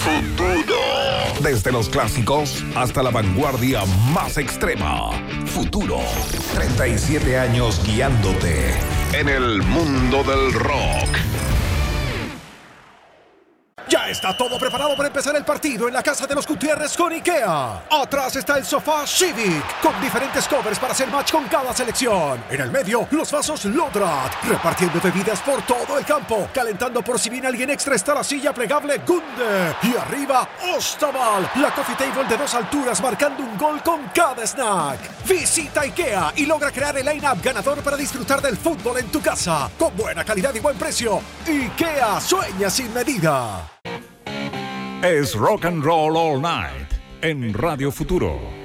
Futuro. Desde los clásicos hasta la vanguardia más extrema. Futuro. 37 años guiándote en el mundo del rock. Ya está todo preparado para empezar el partido en la casa de los Gutiérrez con IKEA. Atrás está el sofá Civic, con diferentes covers para hacer match con cada selección. En el medio, los vasos Lodrat, repartiendo bebidas por todo el campo. Calentando por si viene alguien extra está la silla plegable Gunde. Y arriba, Ostaval, la coffee table de 2 alturas marcando un gol con cada snack. Visita IKEA y logra crear el line-up ganador para disfrutar del fútbol en tu casa. Con buena calidad y buen precio. IKEA sueña sin medida. Es Rock and Roll All Night en Radio Futuro.